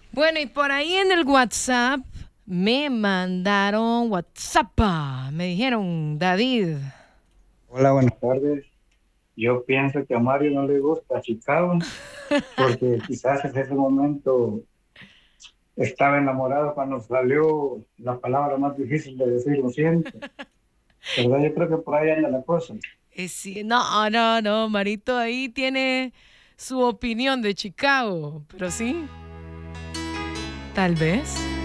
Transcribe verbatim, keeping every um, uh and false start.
Bueno, y por ahí en el WhatsApp me mandaron WhatsApp. Me dijeron, David. Hola, buenas tardes. Yo pienso que a Mario no le gusta Chicago porque quizás en ese momento estaba enamorado cuando salió la palabra más difícil de decir, lo siento. ¿Verdad? Yo creo que por ahí anda la cosa. Eh, sí, no, no, no, Marito ahí tiene su opinión de Chicago, pero sí, tal vez.